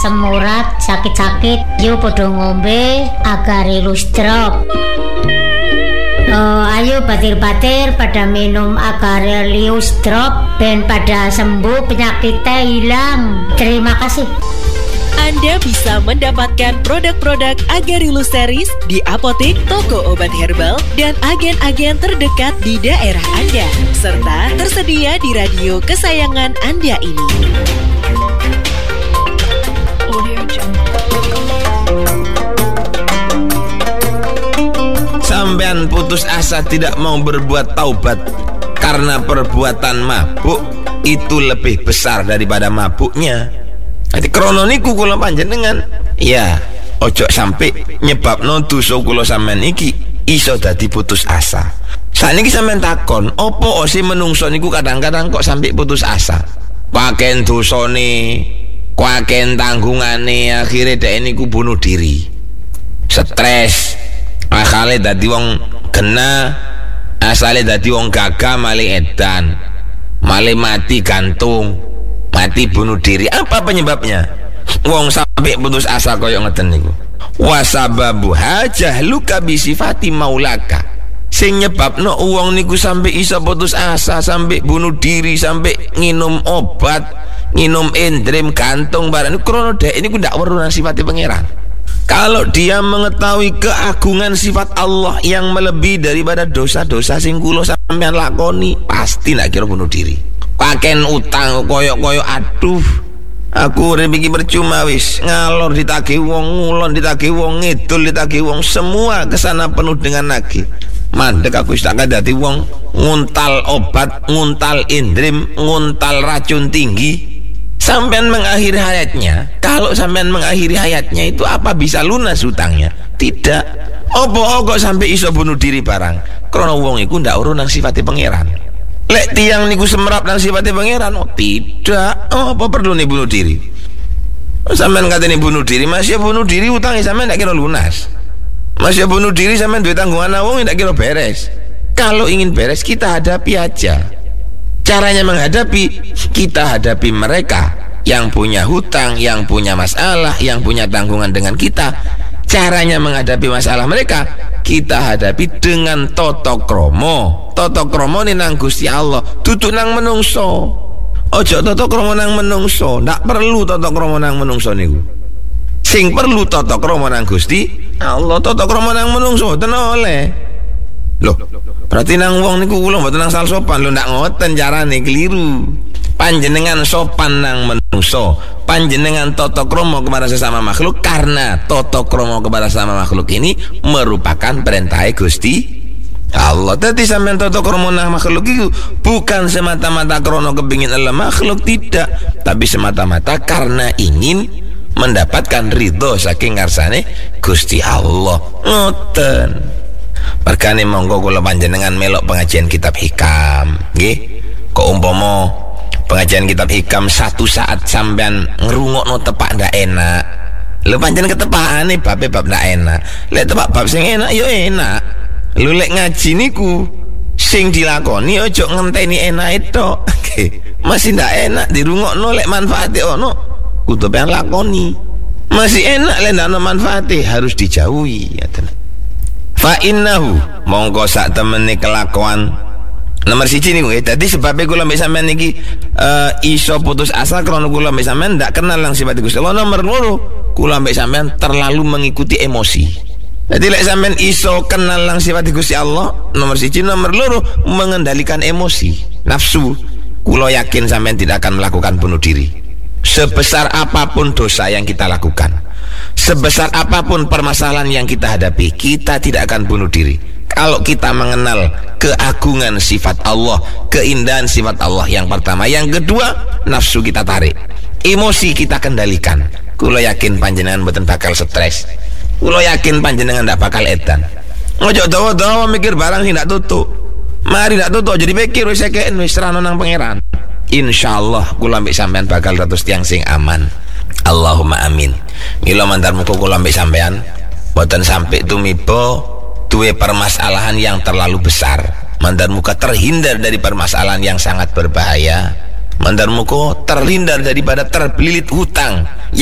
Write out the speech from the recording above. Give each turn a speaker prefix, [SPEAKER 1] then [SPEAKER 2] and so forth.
[SPEAKER 1] asam urat, sakit-sakit, yuk podo ngombe agar ilus drop. Ayo batir-batir pada minum Agarelius Drop ben pada sembuh penyakitnya hilang. Terima kasih.
[SPEAKER 2] Anda bisa mendapatkan produk-produk Agarelius Series di apotek, toko obat herbal, dan agen-agen terdekat di daerah Anda, serta tersedia di radio kesayangan Anda ini.
[SPEAKER 3] Sampean putus asa tidak mau berbuat taubat karena perbuatan mabuk itu lebih besar daripada mabuknya. Jadi krono niku kula panjenengan ya ojo sampai nyebabno dosa kula sampean iki iso dadi putus asa. Saniki sampean takon, opo sih menungso niku kadang-kadang kok sampai putus asa? Kaken dosane, kaken tanggungane, akhire dhek niku bunuh diri. Stres. Asale dadi wong kena, asale dadi wong gagah mali edan, mali mati gantung, mati bunuh diri. Apa penyebabnya? Wong sampai putus asa koyo ngeten niku. Wasababu hajahluka bisifati maulaka. Sing nyebabno wong niku sampai iso putus asa, sampai bunuh diri, sampai nginum obat, nginum endrem gantung barang krono dek niku ndak weruh sifate pangeran. Kalau dia mengetahui keagungan sifat Allah yang melebihi daripada dosa-dosa sing kula sampean lakoni, pasti nak kira bunuh diri. Paken utang koyok-koyok, aduh, aku urip iki percuma wis, ngalor ditagih wong, ngulon ditagih wong, ngidul ditagih wong, semua kesana penuh dengan nagih. Mandek aku wis tak dadi wong nguntal obat, nguntal indrim, nguntal racun tinggi. Sampean mengakhiri hayatnya. Kalau sampean mengakhiri hayatnya itu apa bisa lunas hutangnya? Tidak. Opo kok sampai iso bunuh diri barang? Karena wong iku ndak urun nang sifate pangeran. Lek tiang niku semerap nang sifate pangeran, oh tidak. Oh, apa perlu nih bunuh diri? Sampean katene bunuh diri, masih bunuh diri utangnya sampean ndak kira lunas. Masih bunuh diri sampean duwe tanggungan wong ndak kira beres. Kalau ingin beres kita hadapi aja. Caranya menghadapi, kita hadapi mereka yang punya hutang, yang punya masalah, yang punya tanggungan dengan kita. Caranya menghadapi masalah mereka, kita hadapi dengan toto kromo. Toto kromo ini nang Gusti Allah, tutu nang menungso. Ojo toto kromo nang menungso, ndak perlu toto kromo nang menungso niku. Sing perlu toto kromo nang Gusti Allah, toto kromo nang menungso ten oleh. Loh, berarti nang wong niku kula mboten nang sal sopan lho, ndak ngoten carane, keliru. Panjenengan sopan nang menungso, panjenengan toto kromo kepada sesama makhluk, karena toto kromo kepada sesama makhluk ini merupakan perintah Gusti Allah. Dadi sampean toto kromo nang makhluk itu bukan semata-mata krono kepingin Allah makhluk, tidak, tapi semata-mata karena ingin mendapatkan ridho saking ngarsane Gusti Allah. Ngoten. Berkane monggo kula panjenengan melok pengajian kitab hikam nggih. Kok umpama pengajian kitab hikam satu saat sampean ngrungokno tepak ndak enak, lho panjenengan ketepakane bab ndak enak. Lek tepak bab sing enak ya enak. Lho lek ngaji niku sing dilakoni ojo ngenteni enake tok. Masih ndak enak dirungokno, lek manfaate ono kudu pengen lakoni. Masih enak lek ndak ono manfaate harus dijauhi ya tenan. Fa innahu mongko sak temene kelakuan nomor 1 niku. Dadi sebabnya kula mbek sampean niki iso putus asa krana kula mbek sampean ndak kenal lang sifat Gusti Allah. Nomor 2, kula mbek sampean terlalu mengikuti emosi. Jadi lek sampean iso kenal lang sifat Gusti Allah, nomor 1, nomor 2 mengendalikan emosi, nafsu. Kula yakin sampean tidak akan melakukan bunuh diri. Sebesar apapun dosa yang kita lakukan, sebesar apapun permasalahan yang kita hadapi, kita tidak akan bunuh diri. Kalau kita mengenal keagungan sifat Allah, keindahan sifat Allah yang pertama. Yang kedua, nafsu kita tarik, emosi kita kendalikan. Kula yakin panjenengan mboten bakal stres. Kula yakin panjenengan ndak bakal edan. Ojo dawa-dawa mikir barang sing ndak tutuk. Mari ndak tutuk jadi pikir wis sekeken wis serana nang pangeran. Insyaallah kula mbek sampean bakal ratus tiang sing aman. Allahumma amin. Mila mandar muga kula mbek sampean boten sampai tumiba duwe permasalahan yang terlalu besar. Mandar muga terhindar dari permasalahan yang sangat berbahaya. Mandar muga terhindar daripada terbelilit hutang